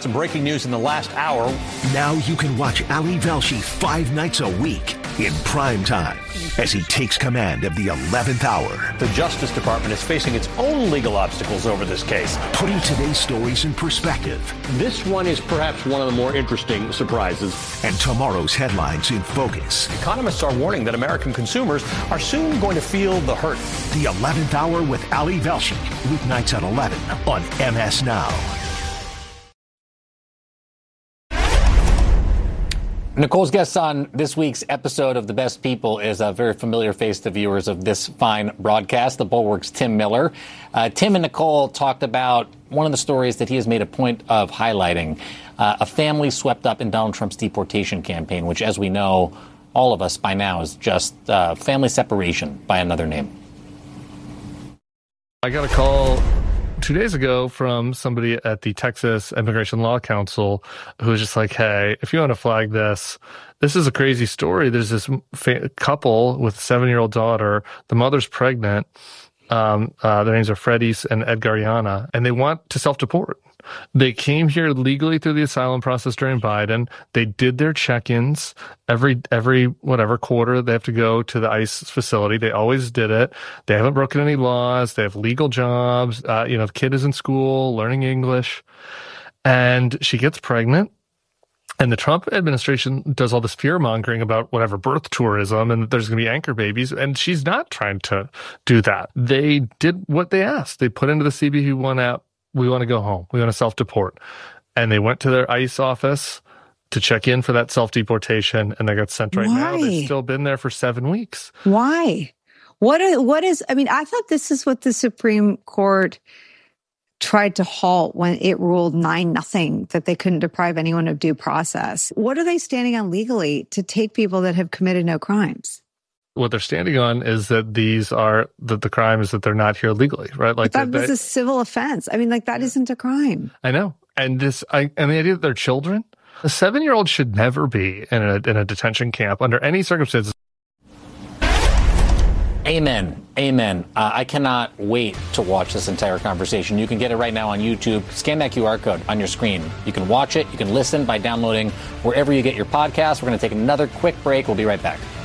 some breaking news in the last hour. Now you can watch Ali Velshi 5 nights a week in prime time as he takes command of the 11th hour. The Justice Department is facing its own legal obstacles over this case, putting today's stories in perspective. This one is perhaps one of the more interesting surprises. And tomorrow's headlines in focus. Economists are warning that American consumers are soon going to feel the hurt. The 11th hour with Ali Velshi, weeknights at 11 on MS Now. Nicole's guest on this week's episode of The Best People is a very familiar face to viewers of this fine broadcast, the Bulwark's Tim Miller. Tim and Nicole talked about one of the stories that he has made a point of highlighting, a family swept up in Donald Trump's deportation campaign, which, as we know, all of us by now is just family separation by another name. I got a call 2 days ago from somebody at the Texas Immigration Law Council who was just like, hey, if you want to flag this is a crazy story. There's this couple with a 7-year-old daughter. The mother's pregnant. Their names are Freddie and Edgariana, and they want to self-deport. They came here legally through the asylum process during Biden. They did their check-ins every quarter. They have to go to the ICE facility. They always did it. They haven't broken any laws. They have legal jobs. The kid is in school, learning English. And she gets pregnant. And the Trump administration does all this fear-mongering about whatever birth tourism and that there's going to be anchor babies. And she's not trying to do that. They did what they asked. They put into the CBP1 app, we want to go home. We want to self-deport. And they went to their ICE office to check in for that self-deportation, and they got sent right now. They've still been there for 7 weeks. Why? What is, I thought this is what the Supreme Court tried to halt when it ruled 9-0 that they couldn't deprive anyone of due process. What are they standing on legally to take people that have committed no crimes? What they're standing on is that the crime is that they're not here legally, right? Like that was a civil offense. That isn't a crime. I know. And the idea that they're children, a 7-year-old should never be in a detention camp under any circumstances. Amen. I cannot wait to watch this entire conversation. You can get it right now on YouTube. Scan that QR code on your screen. You can watch it. You can listen by downloading wherever you get your podcasts. We're going to take another quick break. We'll be right back.